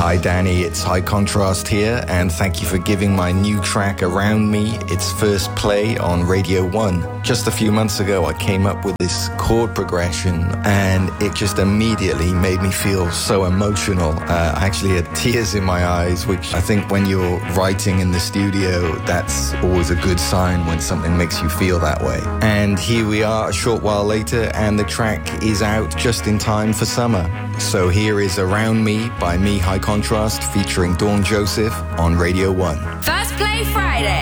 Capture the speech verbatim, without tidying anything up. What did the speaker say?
Hi Danny, it's High Contrast here, and thank you for giving my new track Around Me its first play on Radio one. Just a few months ago I came up with this chord progression and it just immediately made me feel so emotional. Uh, I actually had tears in my eyes, which I think when you're writing in the studio, that's always a good sign when something makes you feel that way. And here we are a short while later and the track is out just in time for summer. So here is Around Me by me, High Contrast, featuring Dawn Joseph on Radio one. First Play Friday.